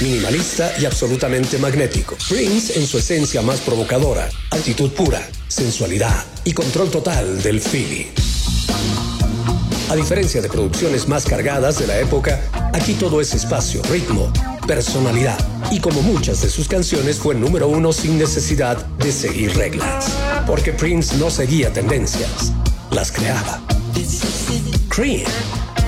minimalista y absolutamente magnético. Prince en su esencia más provocadora, actitud pura, sensualidad y control total del feeling. A diferencia de producciones más cargadas de la época, aquí todo es espacio, ritmo, personalidad. Y como muchas de sus canciones fue número 1 sin necesidad de seguir reglas. Porque Prince no seguía tendencias, las creaba. Cream.